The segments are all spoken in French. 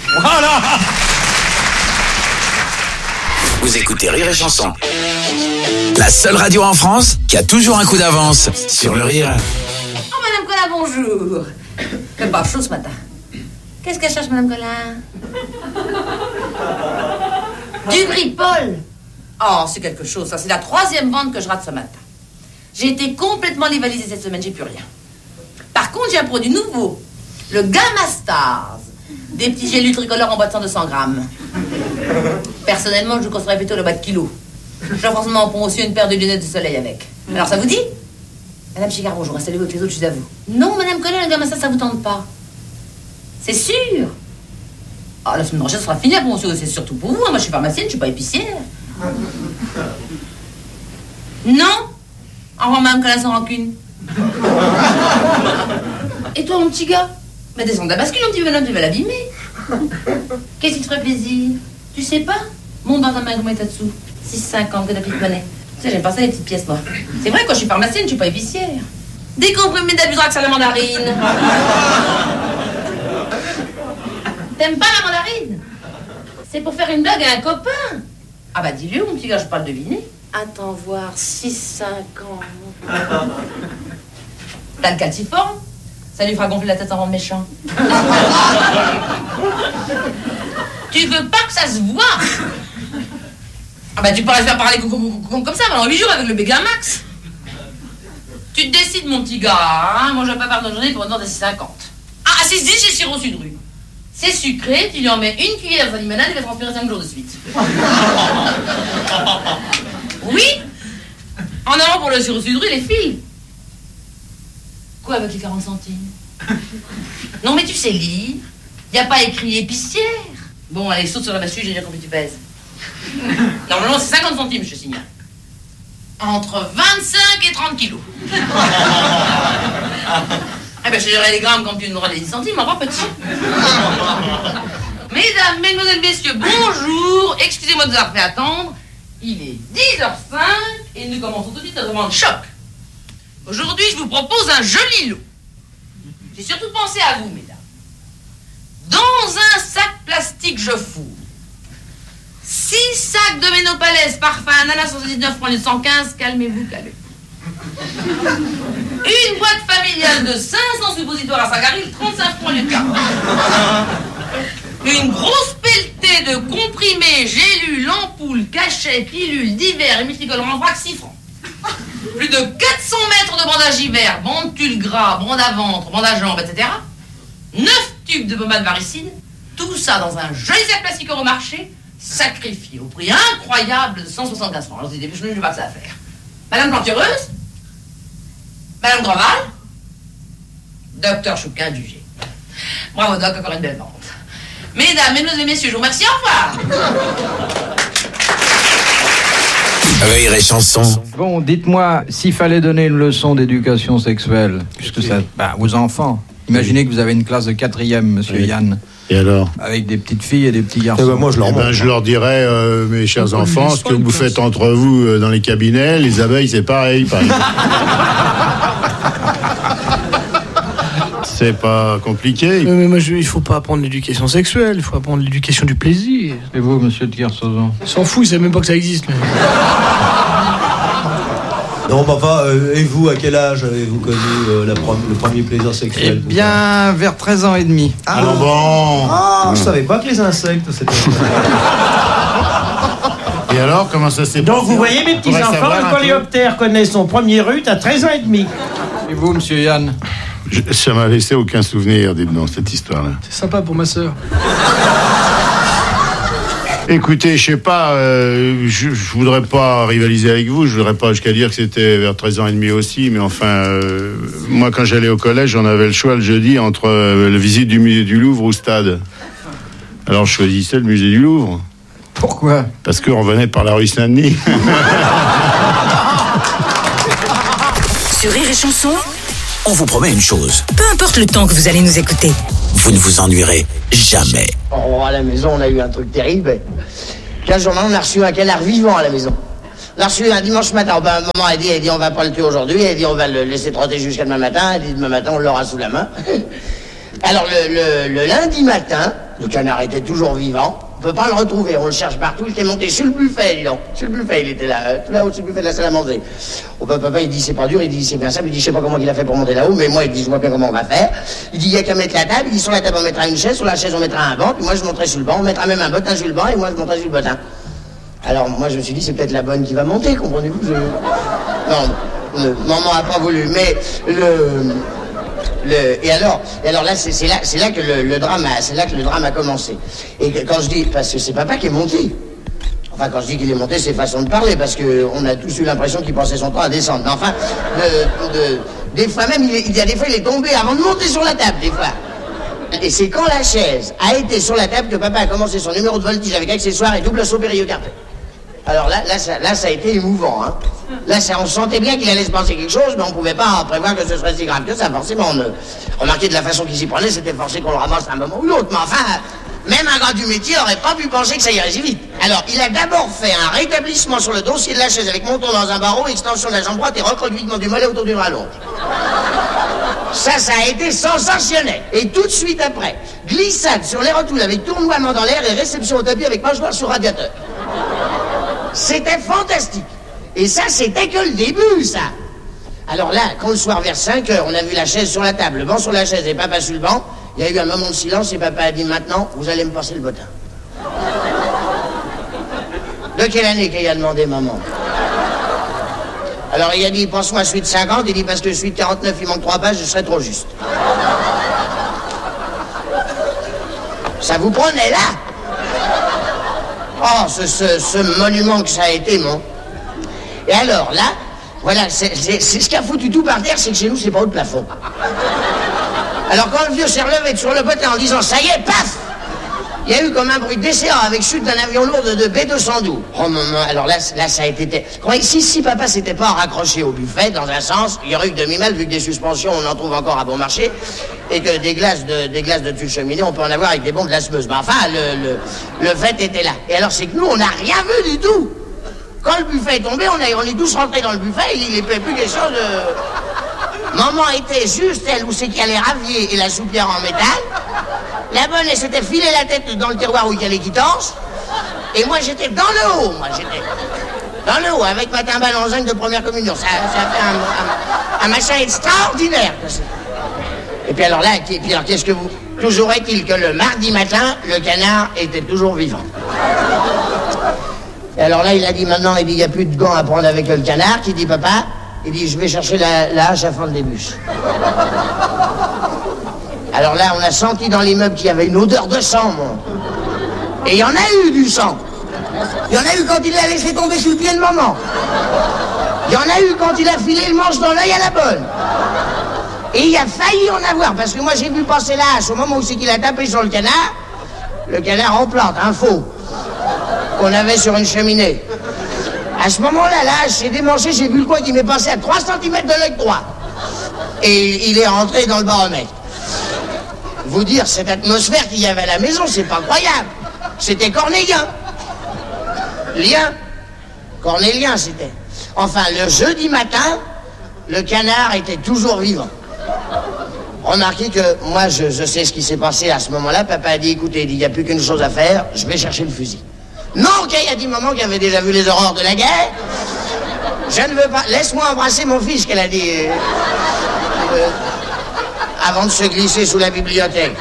Voilà. Vous écoutez Rire et Chanson. La seule radio en France qui a toujours un coup d'avance sur le rire. Oh, Madame Collin, bonjour. Faites pas chaud ce matin. Qu'est-ce qu'elle cherche, Madame Collin? Du Bripol. Oh, c'est quelque chose, ça. C'est la 3e vente que je rate ce matin. J'ai été complètement dévalisée cette semaine, j'ai plus rien. Par contre, j'ai un produit nouveau. Le Gamma Stars. Des petits gélus tricolores en boîte de 100 grammes. Personnellement, je conseillerais plutôt le boîte kilo. J'offre forcément en promotion une paire de lunettes de soleil avec. Alors, ça vous dit? Madame Chicard, bonjour, installez-vous avec les autres, je suis à vous. Non, Madame Collin, le Gamma Stars, ça vous tente pas. C'est sûr. Ah, la semaine prochaine, ça sera fini la promotion, c'est surtout pour vous. Moi, je suis pharmacienne, je suis pas épicière. Non? Au revoir, Madame Collin, sans rancune. Et toi, mon petit gars? Mais descends de la bascule, mon petit bonhomme, tu vas l'abîmer. Qu'est-ce qui te ferait plaisir? Tu sais pas? Monte dans ta main, comment est dessous? 6,50 que la petite monnaie. Tu sais, j'aime pas ça, les petites pièces, moi. C'est vrai, quand je suis pharmacienne, je suis pas épicière. Décomprimé d'Abudrax à la mandarine. T'aimes pas la mandarine? C'est pour faire une blague à un copain. Ah bah dis-le, mon petit gars, je peux pas le deviner. Attends voir, 6,50. T'as le calciforme? Ça lui fera gonfler la tête en rendre méchant. Tu veux pas que ça se voit? Ah bah tu pourrais faire parler comme ça pendant 8 jours avec le Bégamax. Tu te décides, mon petit gars, hein? Moi je vais pas faire de journée pour vendre des 6,50. Ah, 6,10, j'ai sirop sudru. C'est sucré, tu lui en mets une cuillère dans sa limonade et il va transpirer 5 jours de suite. Oui? En avant pour le sirop sudru, les filles. Quoi avec les 40 centimes? Non mais tu sais lire. Y a pas écrit épicière. Bon, allez, saute sur la massue, j'ai déjà combien tu pèses. Normalement c'est 50 centimes, je te signale. Entre 25 et 30 kilos. Eh ben, je dirais les grammes quand tu nous donneras les 10 centimes, au revoir, petit. Mesdames, mesdemoiselles, messieurs, bonjour. Excusez-moi de vous avoir fait attendre. Il est 10h05 et nous commençons tout de suite à moment de choc. Aujourd'hui, je vous propose un joli lot. J'ai surtout pensé à vous, mesdames. Dans un sac plastique, je fourre 6 sacs de Ménopalès, parfum, ananas 79 francs, 115, calmez-vous, calmez-vous. Une boîte familiale de 500 suppositoires à Sagaril, 35 francs le quart. Une grosse pelletée de comprimés, gélules, ampoules, cachets, pilules, divers et multicolores en vrac, 6 francs. Plus de 400 mètres de bandage hiver, bande tulle gras, bande à ventre, bande à jambes, etc. 9 tubes de pommade varicide, tout ça dans un joli sac plastique au marché, sacrifié au prix incroyable de 175 francs. Alors, je dis, je n'ai pas que ça à faire. Madame Plantureuse? Madame Grandval? Docteur Chouquin du G. Bravo, Doc, encore une belle vente. Mesdames, mesdemoiselles et messieurs, je vous remercie, au revoir. Rire et Chanson. Bon, dites-moi, s'il fallait donner une leçon d'éducation sexuelle, puisque ça, aux enfants, imaginez que vous avez une classe de 4e, monsieur Yann. Et alors? Avec des petites filles et des petits garçons. Moi, je leur dirais, mes chers enfants, ce que vous faites entre vous dans les cabinets, les abeilles, c'est pareil, par exemple. C'est pas compliqué. Mais moi, il faut pas apprendre l'éducation sexuelle, il faut apprendre l'éducation du plaisir. Et vous, monsieur de Kersauzon? Ils s'en foutent, ils savent même pas que ça existe. Mais... Non, mais enfin, et vous, à quel âge avez-vous connu le premier plaisir sexuel? Eh bien, vers 13 ans et demi. Ah non, bon. Ah, je savais pas que les insectes, c'était... Et alors, comment ça s'est passé? Donc, vous voyez, mes petits-enfants, le coléoptère connaît son premier rut à 13 ans et demi. Et vous, monsieur Yann? Ça m'a laissé aucun souvenir, dites-donc, cette histoire-là. C'est sympa pour ma sœur. Écoutez, je sais pas, je voudrais pas rivaliser avec vous, je voudrais pas jusqu'à dire que c'était vers 13 ans et demi aussi, mais enfin, moi quand j'allais au collège, on avait le choix le jeudi entre la visite du musée du Louvre ou stade. Alors je choisissais le musée du Louvre. Pourquoi? Parce qu'on revenait par la rue Saint-Denis. Sur Rire et Chanson, on vous promet une chose. Peu importe le temps que vous allez nous écouter, Vous ne vous ennuierez jamais. Oh, à la maison, on a eu un truc terrible. 15 jours maintenant, on a reçu un canard vivant à la maison. On a reçu un dimanche matin. Ben, maman a dit, on va pas le tuer aujourd'hui. Elle dit, on va le laisser trotter jusqu'à demain matin. Elle dit, demain matin, on l'aura sous la main. Alors, le lundi matin, Le canard était toujours vivant. On peut pas le retrouver, on le cherche partout. Il était monté sur le buffet, dis donc. Sur le buffet, il était là, tout là-haut sur le buffet de la salle à manger. Au papa, il dit c'est pas dur, il dit c'est bien simple, il dit je sais pas comment il a fait pour monter là-haut, mais moi il dit je vois bien comment on va faire. Il dit il y a qu'à mettre la table, il dit sur la table on mettra une chaise, sur la chaise on mettra un banc, puis moi je monterai sur le banc, on mettra même un bottin sur le banc et moi je monterai sur le bottin. Alors moi je me suis dit c'est peut-être la bonne qui va monter, comprenez-vous Non, maman a pas voulu, mais et alors là c'est là que le drame a commencé. Et quand je dis parce que c'est papa qui est monté. Enfin quand je dis qu'il est monté c'est façon de parler parce que on a tous eu l'impression qu'il passait son temps à descendre. Mais enfin des fois même il y a des fois il est tombé avant de monter sur la table des fois. Et c'est quand la chaise a été sur la table que papa a commencé son numéro de voltige avec accessoires et double saut périocarpé. Alors là ça a été émouvant. Hein. Là, on sentait bien qu'il allait se passer quelque chose, mais on pouvait pas prévoir que ce serait si grave que ça. Forcément, remarquez de la façon qu'il s'y prenait, c'était forcé qu'on le ramasse à un moment ou l'autre. Mais enfin, même un gars du métier aurait pas pu penser que ça irait si vite. Alors, il a d'abord fait un rétablissement sur le dossier de la chaise avec monton dans un barreau, extension de la jambe droite et reconduitement du mollet autour d'une rallonge. Ça a été sensationnel. Et tout de suite après, glissade sur les rotoules avec tournoiement dans l'air et réception au tapis avec mâchoire sur radiateur. C'était fantastique. Et ça, c'était que le début, ça. Alors là, quand le soir vers 5 heures, on a vu la chaise sur la table, le banc sur la chaise et papa sur le banc, il y a eu un moment de silence et papa a dit maintenant, vous allez me passer le bottin. De quelle année qu'il a demandé maman? Alors il a dit, pense-moi suite 50, il dit parce que suite 49, il manque 3 pages, je serais trop juste. Ça vous prenait là? Oh, ce monument que ça a été, mon. Et alors, là, voilà, c'est ce qui a foutu tout par terre, c'est que chez nous, c'est pas haut de plafond. Alors, quand le vieux s'est relevé sur le bottin en disant, ça y est, paf! Il y a eu comme un bruit d'essai avec chute d'un avion lourd de B-212. Oh, maman, alors là, ça a été... Si papa s'était pas raccroché au buffet, dans un sens, il y aurait eu demi-mal, vu que des suspensions, on en trouve encore à bon marché, et que des glaces de dessus cheminée, on peut en avoir avec des bombes lasmeuses. Mais enfin, le fait était là. Et alors, c'est que nous, on n'a rien vu du tout. Quand le buffet est tombé, on est tous rentrés dans le buffet, il n'est plus question de... Maman était juste elle où c'est qu'il y a les raviers et la soupière en métal. La bonne, elle s'était filé la tête dans le terroir où il y a les quittances. Et moi, j'étais dans le haut, avec ma timbale en zinc de première communion. Ça fait un machin extraordinaire. Et puis alors là, qu'est-ce que vous... Toujours est-il que le mardi matin, le canard était toujours vivant. Et alors là, il a dit maintenant, il dit, il n'y a plus de gants à prendre avec le canard. Qui dit, papa, il dit, je vais chercher la hache à fendre des bûches. Alors là, on a senti dans l'immeuble qu'il y avait une odeur de sang, mon. Et il y en a eu du sang. Il y en a eu quand il l'a laissé tomber sous le pied de maman. Il y en a eu quand il a filé le manche dans l'œil à la bonne. Et il a failli en avoir, parce que moi j'ai vu passer la hache au moment où c'est qu'il a tapé sur le canard en plante, un faux, qu'on avait sur une cheminée. À ce moment-là, la hache s'est démanchée, j'ai vu le coin qui m'est passé à 3 cm de l'œil droit. Et il est rentré dans le baromètre. Vous dire, cette atmosphère qu'il y avait à la maison, c'est pas croyable. C'était cornélien. Cornélien, c'était. Enfin, le jeudi matin, le canard était toujours vivant. Remarquez que moi, je sais ce qui s'est passé à ce moment-là. Papa a dit, écoutez, il n'y a plus qu'une chose à faire, je vais chercher le fusil. Non, Kay a dit maman qui avait déjà vu les horreurs de la guerre. Je ne veux pas, laisse-moi embrasser mon fils, qu'elle a dit. Avant de se glisser sous la bibliothèque.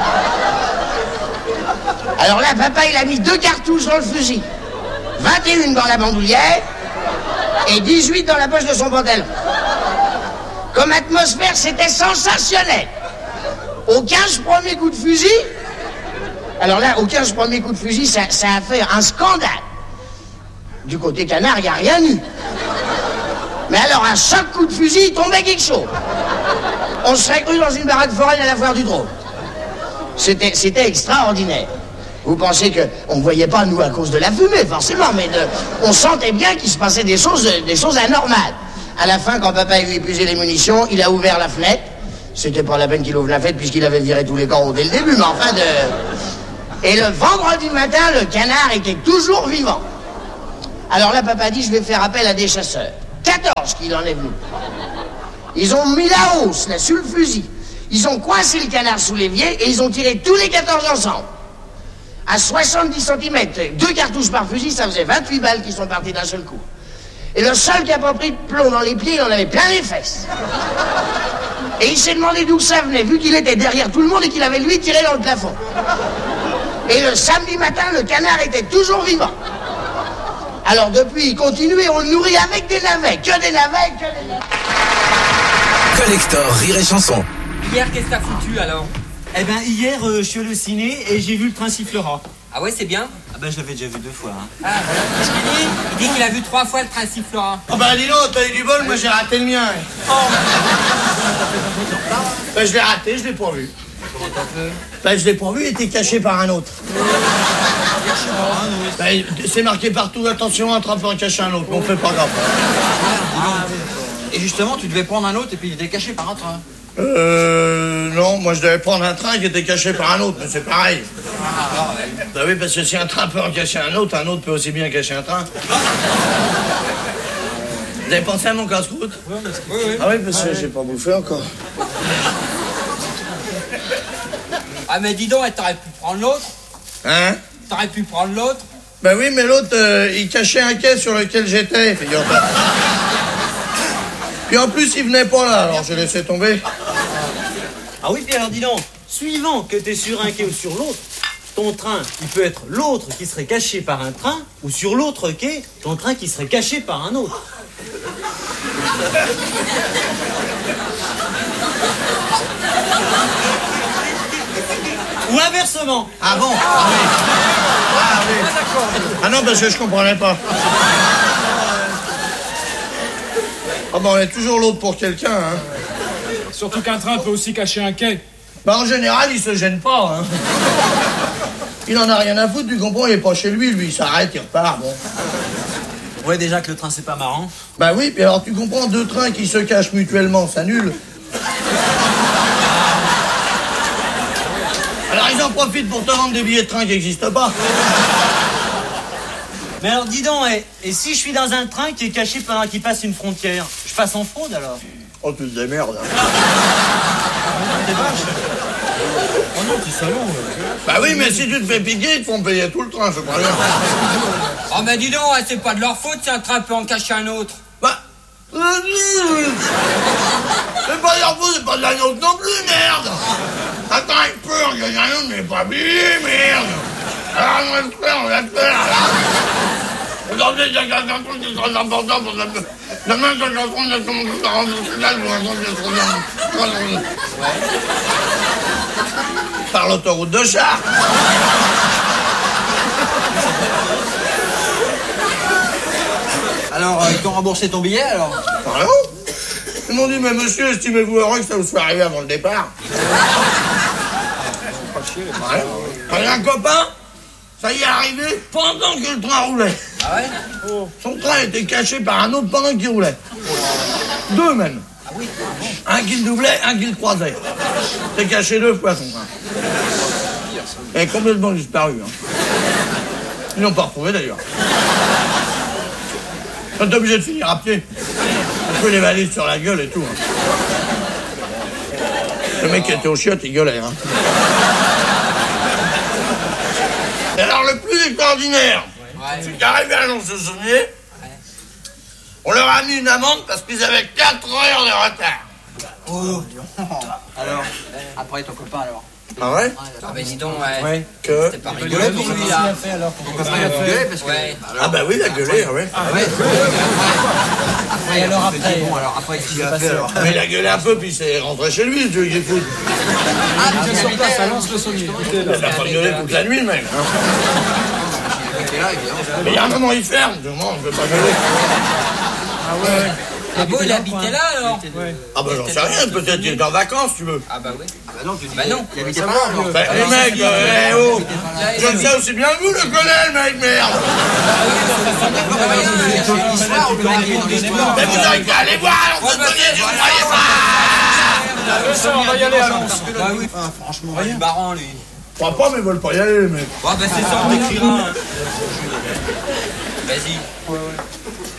Alors là, papa, il a mis 2 cartouches dans le fusil. 21 dans la bandoulière et 18 dans la poche de son pantalon. Comme atmosphère, c'était sensationnel. Aux 15 premiers coups de fusil, alors là, aux 15 premiers coups de fusil, ça a fait un scandale. Du côté canard, il n'y a rien eu. Mais alors, à chaque coup de fusil, il tombait quelque chose. On serait cru dans une baraque foraine à la foire du Drôme. C'était extraordinaire. Vous pensez qu'on ne voyait pas, nous, à cause de la fumée, forcément, mais on sentait bien qu'il se passait des choses anormales. À la fin, quand papa a eu épuisé les munitions, il a ouvert la fenêtre. C'était pas la peine qu'il ouvre la fenêtre, puisqu'il avait viré tous les coraux dès le début, mais enfin Et le vendredi matin, le canard était toujours vivant. Alors là, papa a dit, je vais faire appel à des chasseurs. 14 qu'il en est venu. Ils ont mis la hausse, là, sur le fusil. Ils ont coincé le canard sous l'évier et ils ont tiré tous les 14 ensemble. à 70 cm. 2 cartouches par fusil, ça faisait 28 balles qui sont parties d'un seul coup. Et le seul qui a pas pris de plomb dans les pieds, il en avait plein les fesses. Et il s'est demandé d'où ça venait, vu qu'il était derrière tout le monde et qu'il avait lui tiré dans le plafond. Et le samedi matin, le canard était toujours vivant. Alors depuis, il continue et on le nourrit avec des navets. Que des navets, que des navets. Collector Rire et Chanson. Hier, qu'est-ce que t'as foutu alors? Eh ben hier, je suis allé au ciné et j'ai vu le train sifflera. Ah ouais, c'est bien? Ah ben je l'avais déjà vu 2 fois. Hein. Ah, qu'est-ce qu'il dit? Il dit qu'il a vu 3 fois le train sifflera. Oh bah dis donc, t'as eu du bol, moi j'ai raté le mien. Oh. Ben je l'ai raté, je l'ai pas vu. Comment t'as fait? Ben je l'ai pas vu, il était caché par un autre. Ben, c'est marqué partout, attention, un train peut en cacher un autre, mais on fait pas grave. Et justement, tu devais prendre un autre et puis il était caché par un train. Non, moi je devais prendre un train qui était caché par un autre, mais c'est pareil. Bah oui, parce que si un train peut en cacher un autre peut aussi bien cacher un train. Vous avez pensé à mon casse-croûte? Oui. Ah oui, parce que j'ai pas bouffé encore. Ah mais dis donc, t'aurais pu prendre l'autre? Hein? T'aurais pu prendre l'autre? Bah oui, mais l'autre, il cachait un quai sur lequel j'étais, figure-toi. Puis en plus, il venait pas là, alors j'ai laissé tomber. Ah oui, puis alors dis donc, suivant que t'es sur un quai ou sur l'autre, ton train, il peut être l'autre qui serait caché par un train, ou sur l'autre quai, ton train qui serait caché par un autre. Ou inversement. Ah bon? Ah oui. Ah oui. Ah non, parce que je comprenais pas. Ah bah on est toujours l'autre pour quelqu'un, hein. Surtout qu'un train peut aussi cacher un quai. Bah en général, il se gêne pas, hein. Il en a rien à foutre, tu comprends, il est pas chez lui, il s'arrête, il repart, bon. Ouais, déjà que le train c'est pas marrant. Bah oui, puis alors tu comprends, 2 trains qui se cachent mutuellement, ça annule. Alors ils en profitent pour te vendre des billets de train qui n'existent pas. Mais alors dis donc, et si je suis dans un train qui est caché par un qui passe une frontière, je passe en fraude alors? Oh tu te démerdes. T'es vache. Oh non, t'es salaud. Bah oui, mais si tu te fais piquer, ils te font payer tout le train, c'est pas bien. Oh mais dis donc, c'est pas de leur faute si un train peut en cacher un autre. Bah... c'est pas de leur faute, c'est pas de la nôtre non plus, merde. Attends, il peut en gagner un autre, mais pas billet, merde. Alors on va le faire, Aujourd'hui, il y a un truc qui est très important pour la... Demain, quand je rentre, on a commencé à rendre au final, pour l'instant, c'est trop bien. Par l'autoroute de Chartres. Alors, ils t'ont remboursé ton billet alors? Ah non? Ils m'ont dit, mais monsieur, estimez-vous heureux que ça vous soit arrivé avant le départ? Ouais. Il y a un copain, ça y est arrivé pendant que le train roulait. Ah ouais? Son train était caché par un autre pendant qu'il roulait. 2 même. Ah oui? Un qui le doublait, un qui le croisait. C'est caché 2 fois son train. Il est complètement disparu. Hein. Ils l'ont pas retrouvé d'ailleurs. Ils sont obligés de finir à pied. On peut les valises sur la gueule et tout. Hein. Le mec qui était au chiottes, il gueulait. Hein. Et alors le plus extraordinaire, c'est qu'arrivé à Lons-le-Saunier, on leur a mis une amende parce qu'ils avaient 4 heures de retard. Oh. Alors, après ton copain alors? Ah ouais? Ah mais dis donc, ouais. Que c'était pas rigolo pour lui là. Ton copain il a gueulé parce que... Ouais. Ah bah oui, il a gueulé, ouais. Ah ouais. Et alors après, bon, alors après qu'est-ce qu'il a fait alors? Mais il a gueulé un peu, puis il s'est rentré chez lui, Dieu qui fout. Ah, mais sur place, à Lons-le-Saunier. Il a pas gueulé toute la nuit, le mec. Hein. Mais il y a un moment, il ferme, tout le monde ne peut pas gueuler. Ah ouais. Ah bon, il habitait là alors? Ah bah j'en sais rien, peut-être qu'il est en vacances, tu veux. Ah bah oui. Ah bah non, tu dis... Bah non. Il habitait pas là alors. Bah, les mecs, oh, je le sais aussi bien que vous, le connais, le mec, merde. L'histoire, on peut raconter une histoire. Mais vous n'avez qu'à aller voir, on se connaît, si vous ne croyez pas. Ça, on va y aller à Lens. Bah oui. Franchement, il est marrant lui. Je crois pas, mais ils veulent pas y aller, les mecs. Ouais bah c'est ça, on t'écrira. Vas-y.